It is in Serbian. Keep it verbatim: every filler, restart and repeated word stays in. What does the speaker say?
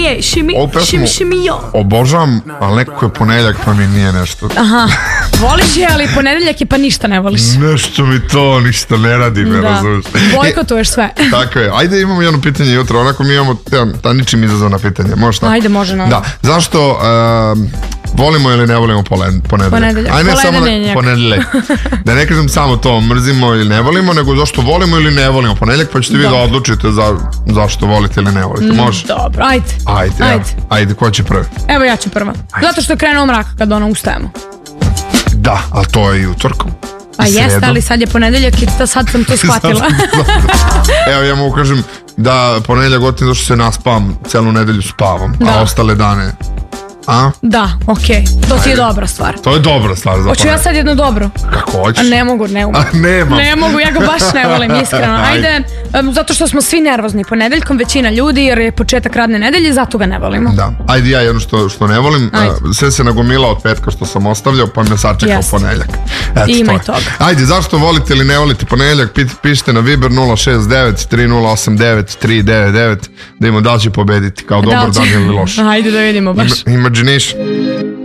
šimije, šimi, šim, šimijo. Obožavam, ali nekako je ponedeljak pa mi nije nešto. Aha, voliš je, ali ponedeljak je pa ništa ne voliš. Nešto mi to ništa ne radi, me razumiješ. Bojkotuješ sve. Tako je, ajde imamo jedno pitanje jutro, onako mi imamo ta ničim izazovna pitanja, može tako? Ajde, može no. Da, zašto uh, volimo ili ne volimo ponedeljak? Ponedeljak, ajde ponedeljak. Ponedeljak. Da ne kažem samo to, mrzimo ili ne volimo, nego zašto volimo ili ne volimo ponedeljak, pa ćete vi da odlučite za, zašto volite ili ne volite, može? Dobro, ajde. Ajde, ajde. Ja. Ajde, ko će prvi? Evo ja ću prva, ajde. Zato što je krenuo mrak kad ono ustajemo. Da, ali to je i utorkom. Pa jeste, ali sad je ponedeljak i to, sad sam to shvatila. Evo ja mogu kažem da ponedeljak gotim zašto se naspavam, celu nedelju spavam, da. A ostale dane... A? Da, okej, okay. To ti je dobra stvar. To je dobra stvar za Hoću ja sad jedno dobro? Kako hoćeš? A ne mogu, ne mogu. A nemam. Ne mogu, ja ga baš ne volim, iskreno. Ajde, um, zato što smo svi nervozni ponedeljkom, većina ljudi, jer je početak radne nedelje, zato ga ne volimo. Da, ajde ja jedno što, što ne volim, uh, sve se nagomila od petka što sam ostavljao, pa me sačekao yes. ponedeljak. Eto, ima to i toga. Ajde, zašto volite ili ne volite ponedeljak, pišite na Viber nula šest devet tri nula osam devet tri devet devet da imamo da li će pobediti kao dobar dan ili loš. Ajde da vidimo baš. Imagination.